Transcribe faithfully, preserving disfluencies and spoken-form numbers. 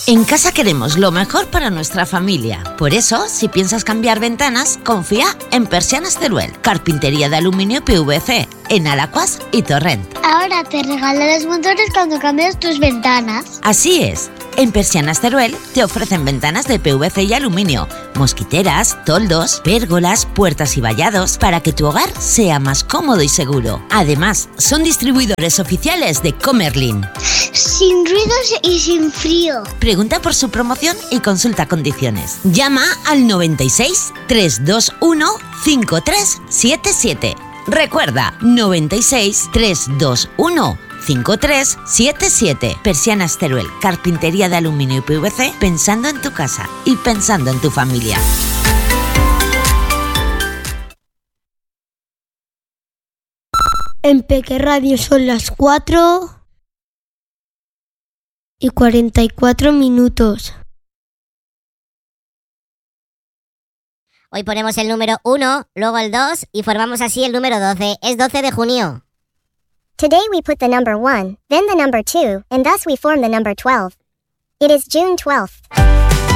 En casa queremos lo mejor para nuestra familia. Por eso, si piensas cambiar ventanas, confía en Persianas Teruel. Carpintería de aluminio P V C en Alacuas y Torrent. Ahora te regalan los motores cuando cambias tus ventanas. Así es. En Persianas Teruel te ofrecen ventanas de P V C y aluminio, mosquiteras, toldos, pérgolas, puertas y vallados para que tu hogar sea más cómodo y seguro. Además, son distribuidores oficiales de Comerlin. Sin ruidos y sin frío. Pregunta por su promoción y consulta condiciones. Llama al noventa y seis, trescientos veintiuno, cincuenta y tres setenta y siete. Recuerda, noventa y seis, trescientos veintiuno, cincuenta y tres setenta y siete. Persianas Teruel, carpintería de aluminio y P V C, pensando en tu casa y pensando en tu familia. En Peque Radio son las cuatro y cuarenta y cuatro minutos. Hoy ponemos el número uno, luego el dos y formamos así el número doce. Es doce de junio. Today we put the number one, then the number two, and thus we form the number twelve. It is June twelfth.